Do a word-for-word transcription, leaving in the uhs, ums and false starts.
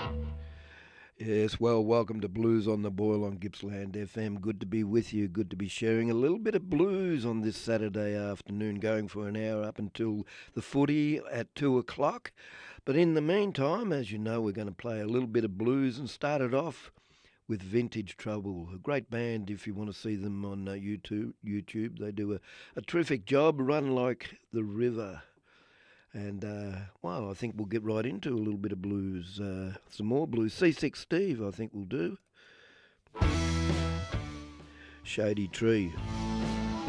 Yes, well, welcome to Blues on the Boil on Gippsland F M. Good to be with you. Good to be sharing a little bit of blues on this Saturday afternoon, going for an hour up until the footy at two o'clock. But in the meantime, as you know, we're going to play a little bit of blues and start it off with Vintage Trouble, a great band if you want to see them on uh, YouTube. YouTube, they do a, a terrific job, run like the river. And, uh, well, I think we'll get right into a little bit of blues. Uh, some more blues. C six Steve, I think we'll do. Shady Tree.